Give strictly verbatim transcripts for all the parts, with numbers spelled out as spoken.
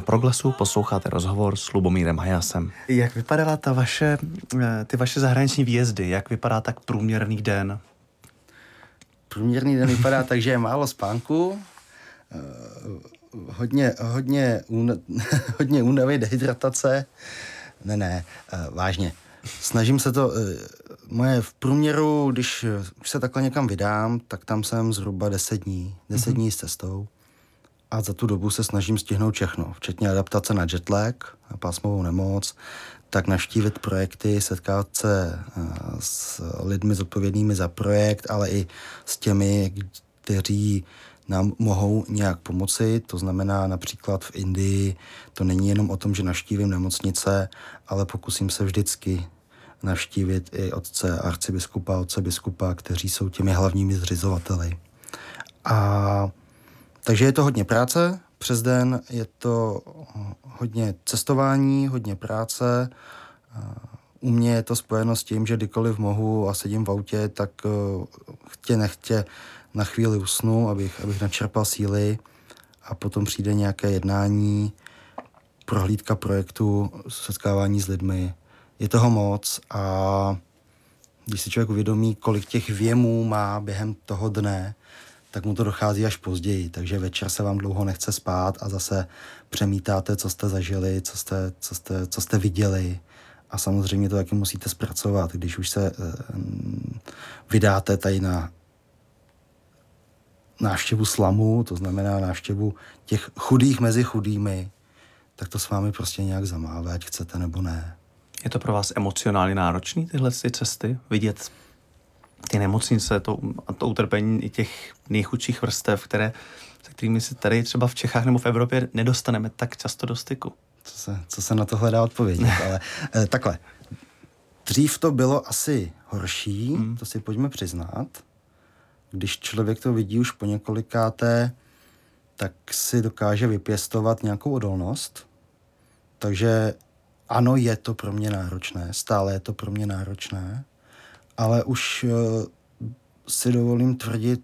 Proglasu posloucháte rozhovor s Lubomírem Hajasem. Jak vypadala ta vaše, ty vaše zahraniční výjezdy? Jak vypadá tak průměrný den? Průměrný den vypadá tak, že je málo spánku, hodně, hodně, hodně únavy, dehydratace. Ne, ne, vážně. Snažím se to, moje v průměru, když už se takhle někam vydám, tak tam jsem zhruba deset dní, deset mm-hmm. dní s cestou. A za tu dobu se snažím stihnout všechno, včetně adaptace na jetlag, na pásmovou nemoc, tak navštívit projekty, setkat se s lidmi zodpovědnými za projekt, ale i s těmi, kteří nám mohou nějak pomoci. To znamená například v Indii, to není jenom o tom, že navštívím nemocnice, ale pokusím se vždycky navštívit i otce arcibiskupa, otce biskupa, kteří jsou těmi hlavními zřizovateli. A takže je to hodně práce přes den, je to hodně cestování, hodně práce. U mě je to spojeno s tím, že kdykoliv mohu a sedím v autě, tak chtě nechtě na chvíli usnu, abych, abych načerpal síly a potom přijde nějaké jednání, prohlídka projektu, setkávání s lidmi. Je toho moc a když si člověk uvědomí, kolik těch věmů má během toho dne, tak mu to dochází až později, takže večer se vám dlouho nechce spát a zase přemítáte, co jste zažili, co jste, co jste, co jste viděli a samozřejmě to taky musíte zpracovat, když už se eh, vydáte tady na návštěvu slamu, to znamená návštěvu těch chudých mezi chudými, tak to s vámi prostě nějak zamává, ať chcete nebo ne. Je to pro vás emocionálně náročný tyhle cesty? Vidět ty nemocnice to, a to utrpení i těch nejchudších vrstev, které, se kterými se tady třeba v Čechách nebo v Evropě nedostaneme tak často do styku. Co se, co se na to hledá odpovědět, ale eh, takhle. Dřív to bylo asi horší, hmm. to si pojďme přiznat. Když člověk to vidí už po několikáté, tak si dokáže vypěstovat nějakou odolnost. Takže ano, je to pro mě náročné, stále je to pro mě náročné, ale už uh, si dovolím tvrdit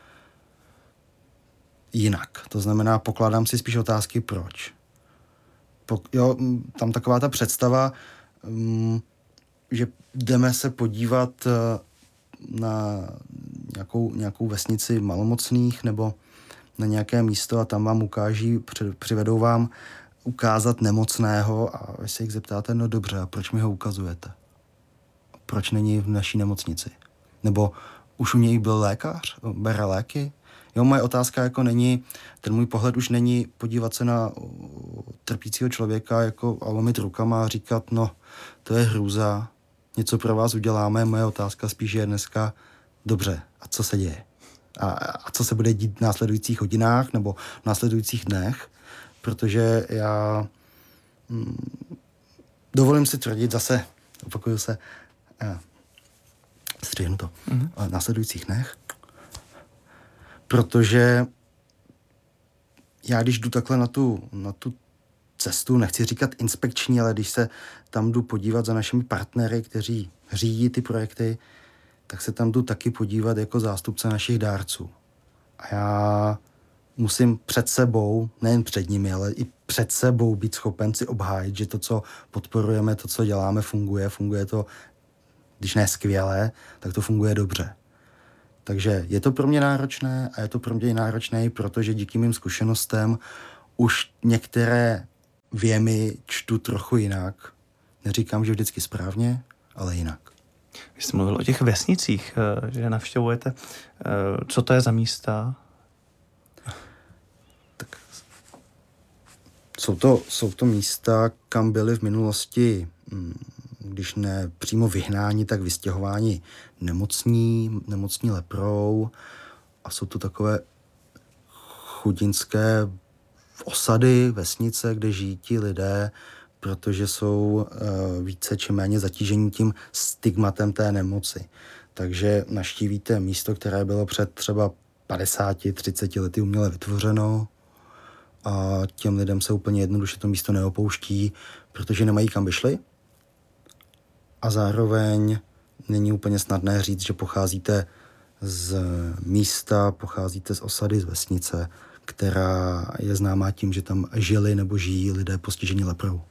jinak. To znamená, pokládám si spíš otázky, proč. Po, jo, tam taková ta představa, um, že jdeme se podívat uh, na nějakou, nějakou vesnici malomocných nebo na nějaké místo a tam vám ukáží, při, přivedou vám ukázat nemocného a vy se jich zeptáte, no dobře, a proč mi ho ukazujete? Proč není v naší nemocnici? Nebo už u něj byl lékař, bere léky? Jo, moje otázka jako není, ten můj pohled už není podívat se na trpícího člověka jako a lomit rukama a říkat, no, to je hrůza, něco pro vás uděláme. Moje otázka spíš je dneska, dobře, a co se děje? A, a co se bude dít v následujících hodinách nebo v následujících dnech? Protože já hm, dovolím si tvrdit, zase opakuju se, eh, střihnu to, mm-hmm. v následujících dnech, protože já když jdu takhle na tu, na tu cestu, nechci říkat inspekční, ale když se tam jdu podívat za našimi partnery, kteří řídí ty projekty, tak se tam jdu taky podívat jako zástupce našich dárců. A já musím před sebou, nejen před nimi, ale i před sebou být schopen si obhájit, že to, co podporujeme, to, co děláme, funguje. Funguje to, když ne skvěle, tak to funguje dobře. Takže je to pro mě náročné a je to pro mě náročné, protože díky mým zkušenostem už některé věmy čtu trochu jinak. Neříkám, že vždycky správně, ale jinak. Vy jste mluvil o těch vesnicích, že navštěvujete. Co to je za místa? Tak jsou to, jsou to místa, kam byly v minulosti, když ne přímo vyhnáni, tak vystěhováni nemocní, nemocní leprou a jsou to takové chudinské osady, vesnice, kde žijí ti lidé, protože jsou uh, více či méně zatížení tím stigmatem té nemoci. Takže navštívíte místo, které bylo před třeba padesáti třiceti lety uměle vytvořeno a těm lidem se úplně jednoduše to místo neopouští, protože nemají kam by šli. A zároveň není úplně snadné říct, že pocházíte z místa, pocházíte z osady, z vesnice, která je známá tím, že tam žili nebo žijí lidé postižení leprou.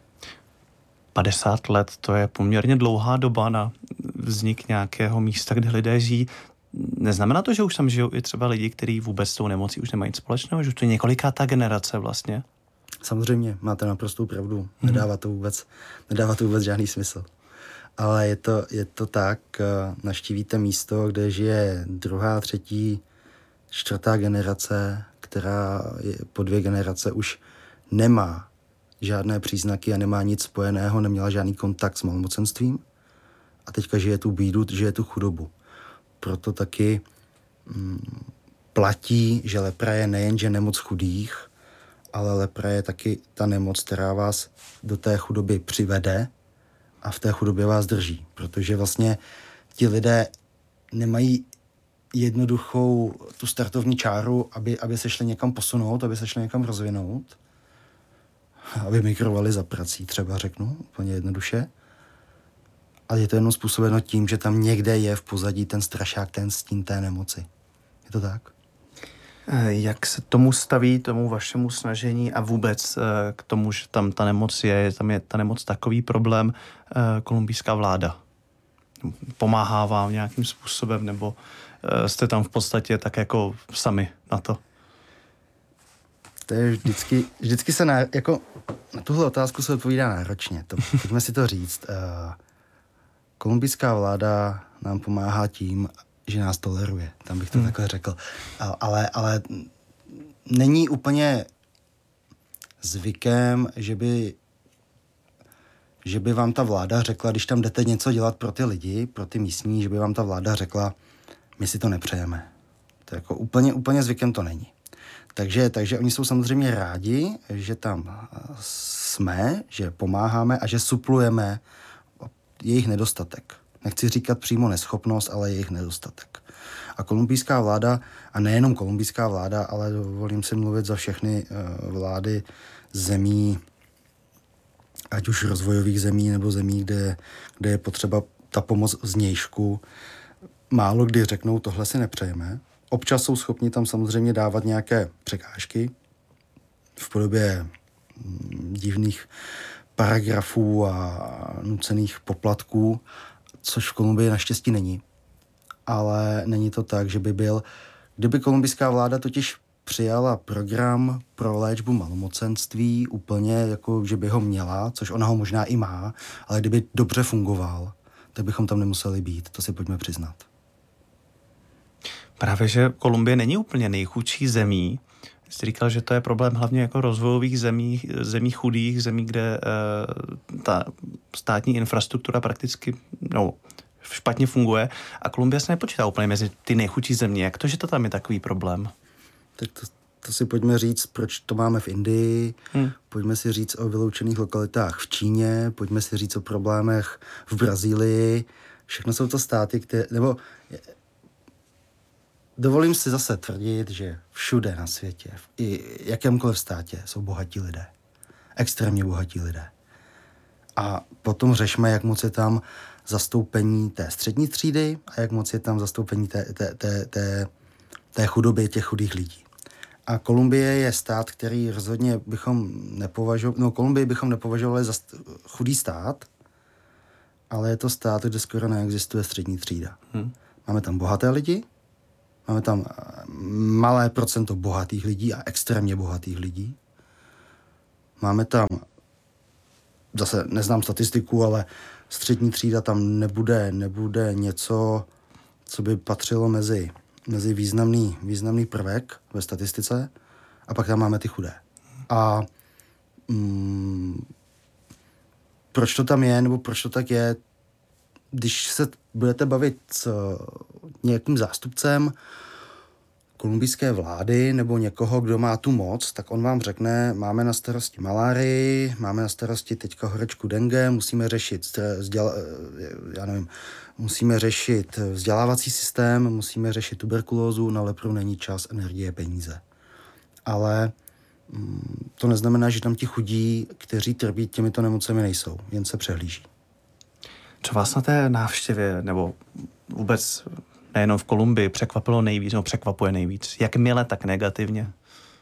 padesát let, to je poměrně dlouhá doba na vznik nějakého místa, kde lidé žijí. Neznamená to, že už tam žijou i třeba lidi, kteří vůbec s tou nemocí už nemají nic společného, že už to je několikátá generace vlastně? Samozřejmě, máte naprostou pravdu. Nedává to vůbec, nedává to vůbec žádný smysl. Ale je to, je to tak, navštívíte místo, kde žije druhá, třetí, čtvrtá generace, která je po dvě generace už nemá žádné příznaky a nemá nic spojeného, neměla žádný kontakt s malomocenstvím a teďka žije tu bídu, žije tu chudobu. Proto taky mm, platí, že lepra je nejenže nemoc chudých, ale lepra je taky ta nemoc, která vás do té chudoby přivede a v té chudobě vás drží. Protože vlastně ti lidé nemají jednoduchou tu startovní čáru, aby, aby se šli někam posunout, aby se šli někam rozvinout, aby migrovali za prací, třeba řeknu, úplně jednoduše. A je to jenom způsobeno tím, že tam někde je v pozadí ten strašák, ten stín té nemoci. Je to tak? Jak se tomu staví, tomu vašemu snažení a vůbec k tomu, že tam ta nemoc je, tam je ta nemoc takový problém, kolumbijská vláda? Pomáhá vám nějakým způsobem, nebo jste tam v podstatě tak jako sami na to? To je vždycky, vždycky se na, jako, na tuhle otázku se odpovídá náročně. To, pojďme si to říct. Uh, kolumbijská vláda nám pomáhá tím, že nás toleruje. Tam bych to hmm. takhle řekl. Uh, ale, ale není úplně zvykem, že by, že by vám ta vláda řekla, když tam jdete něco dělat pro ty lidi, pro ty místní, že by vám ta vláda řekla, my si to nepřejeme. To jako úplně, úplně zvykem to není. Takže, takže oni jsou samozřejmě rádi, že tam jsme, že pomáháme a že suplujeme jejich nedostatek. Nechci říkat přímo neschopnost, ale jejich nedostatek. A kolumbijská vláda, a nejenom kolumbijská vláda, ale dovolím si mluvit za všechny vlády zemí, ať už rozvojových zemí nebo zemí, kde, kde je potřeba ta pomoc zvnějšku, málo kdy řeknou, tohle si nepřejeme. Občas jsou schopni tam samozřejmě dávat nějaké překážky v podobě divných paragrafů a nucených poplatků, což v Kolumbii naštěstí není. Ale není to tak, že by byl... Kdyby kolumbijská vláda totiž přijala program pro léčbu malomocenství úplně jako, že by ho měla, což ona ho možná i má, ale kdyby dobře fungoval, tak bychom tam nemuseli být. To si pojďme přiznat. Právě, že Kolumbie není úplně nejchudší zemí. Jste říkal, že to je problém hlavně jako rozvojových zemí, zemí chudých, zemí, kde uh, ta státní infrastruktura prakticky no, špatně funguje a Kolumbie se nepočítá úplně mezi ty nejchudší země. Jak to, že to tam je takový problém? Tak to, to si pojďme říct, proč to máme v Indii, hmm. pojďme si říct o vyloučených lokalitách v Číně, pojďme si říct o problémech v Brazílii. Všechno jsou to státy, které... Nebo, dovolím si zase tvrdit, že všude na světě, v i jakémkoliv státě jsou bohatí lidé. Extrémně bohatí lidé. A potom řešme, jak moc je tam zastoupení té střední třídy a jak moc je tam zastoupení té, té, té, té, té chudoby těch chudých lidí. A Kolumbie je stát, který rozhodně bychom nepovažovali, no Kolumbii bychom nepovažovali za st- chudý stát, ale je to stát, kde skoro neexistuje střední třída. Hmm. Máme tam bohaté lidi, máme tam malé procento bohatých lidí a extrémně bohatých lidí. Máme tam, zase neznám statistiku, ale střední třída tam nebude, nebude něco, co by patřilo mezi, mezi významný, významný prvek ve statistice. A pak tam máme ty chudé. A mm, proč to tam je, nebo proč to tak je, když se budete bavit s nějakým zástupcem kolumbijské vlády nebo někoho, kdo má tu moc, tak on vám řekne, máme na starosti malárii, máme na starosti teďka horečku dengue, musíme řešit, vzděla, já nevím, musíme řešit vzdělávací systém, musíme řešit tuberkulózu, na lepru není čas, energie, peníze. Ale mm, to neznamená, že tam ti chudí, kteří trpí těmito nemocemi, nejsou, jen se přehlíží. Co vás na té návštěvě, nebo vůbec nejenom v Kolumbii, překvapilo nejvíc, nebo překvapuje nejvíc? Jak mile, tak negativně?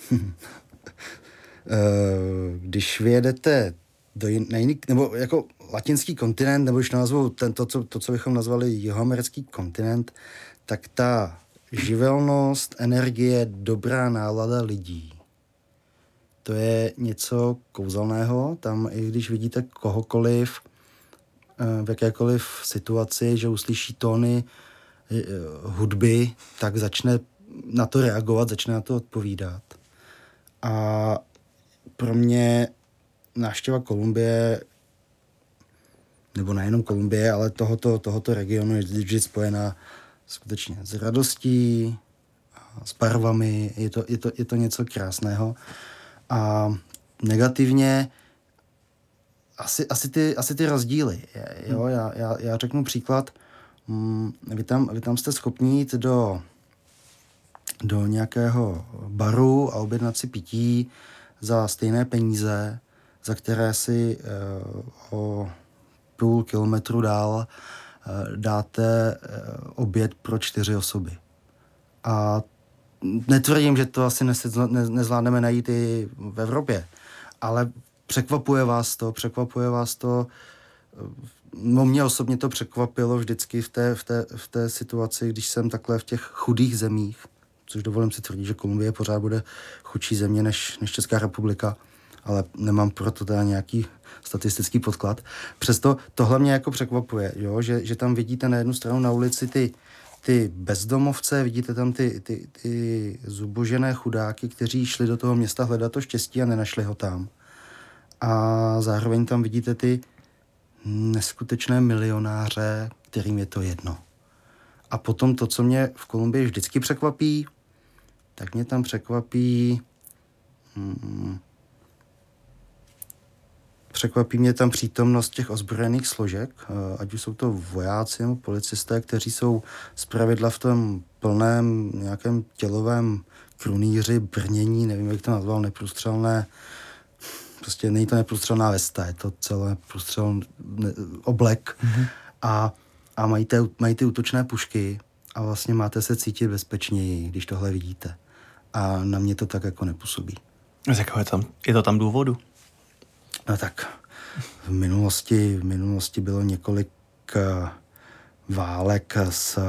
Když vyjedete do jin, na jiný, nebo jako latinský kontinent, nebo když nazvu ten, to, co, to, co bychom nazvali jihoamerický kontinent, tak ta živelnost, energie, dobrá nálada lidí, to je něco kouzelného. Tam i když vidíte kohokoliv v jakékoliv situaci, že uslyší tóny hudby, tak začne na to reagovat, začne na to odpovídat. A pro mě návštěva Kolumbie, nebo nejenom Kolumbie, ale tohoto, tohoto regionu je vždy spojená skutečně s radostí, s barvami, je to, je to, je to něco krásného. A negativně asi, asi, ty, asi ty rozdíly. Jo? Já, já, já řeknu příklad. Vy tam, vy tam jste schopni jít do, do nějakého baru a objednat si pití za stejné peníze, za které si uh, o půl kilometru dál uh, dáte uh, oběd pro čtyři osoby. A netvrdím, že to asi nezvládneme najít i v Evropě, ale překvapuje vás to, překvapuje vás to. No, mě osobně to překvapilo vždycky v té, v, té, v té situaci, když jsem takhle v těch chudých zemích, což dovolím si tvrdit, že Kolumbie pořád bude chudší země než, než Česká republika, ale nemám proto teda nějaký statistický podklad. Přesto tohle mě jako překvapuje, jo? Že, že tam vidíte na jednu stranu na ulici ty, ty bezdomovce, vidíte tam ty, ty, ty zubožené chudáky, kteří šli do toho města hledat to štěstí a nenašli ho tam. A zároveň tam vidíte ty neskutečné milionáře, kterým je to jedno. A potom to, co mě v Kolumbii vždycky překvapí, tak mě tam překvapí hmm, překvapí mě tam přítomnost těch ozbrojených složek, ať už jsou to vojáci nebo policisté, kteří jsou zpravidla v tom plném nějakém tělovém krunýři, brnění, nevím, jak to nazval, neprůstřelné. Prostě není to neprůstřelná vesta, je to celé průstřelný oblek. Mm-hmm. A, a mají, te, mají ty útočné pušky a vlastně máte se cítit bezpečněji, když tohle vidíte. A na mě to tak jako nepůsobí. Z jakého je, tam, je to tam důvodu? No tak v minulosti, v minulosti bylo několik uh, válek s,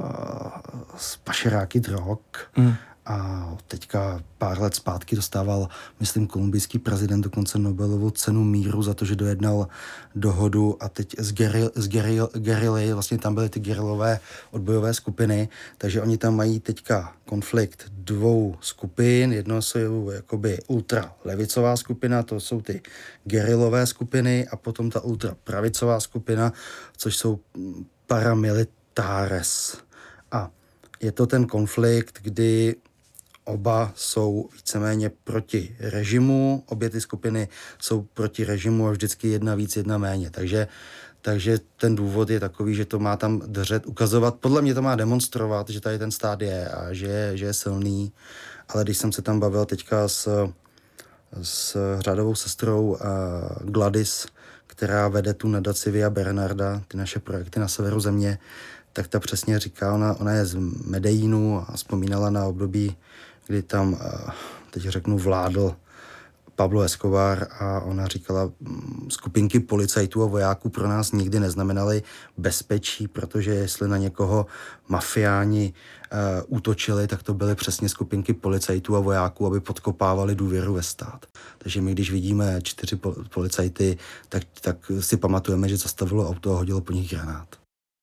s pašeráky drog. Mm. A teďka pár let zpátky dostával, myslím, kolumbijský prezident dokonce Nobelovu cenu míru za to, že dojednal dohodu a teď z, geril, z geril, gerily, vlastně tam byly ty gerilové odbojové skupiny, takže oni tam mají teďka konflikt dvou skupin, jedno jsou jakoby ultralevicová skupina, to jsou ty gerilové skupiny a potom ta ultrapravicová skupina, což jsou paramilitares. A je to ten konflikt, kdy oba jsou víceméně proti režimu, obě ty skupiny jsou proti režimu a vždycky jedna víc, jedna méně. Takže, takže ten důvod je takový, že to má tam držet, ukazovat, podle mě to má demonstrovat, že tady ten stát je a že je, že je silný. Ale když jsem se tam bavil teďka s, s řádovou sestrou uh, Gladys, která vede tu nadaci Via Bernarda, ty naše projekty na severu země, tak ta přesně říká, ona, ona je z Medellínu a vzpomínala na období, kdy tam, teď řeknu, vládl Pablo Escobar a ona říkala, skupinky policajtů a vojáků pro nás nikdy neznamenaly bezpečí, protože jestli na někoho mafiáni uh, útočili, tak to byly přesně skupinky policajtů a vojáků, aby podkopávali důvěru ve stát. Takže my, když vidíme čtyři policajty, tak, tak si pamatujeme, že zastavilo auto a hodilo po nich granát.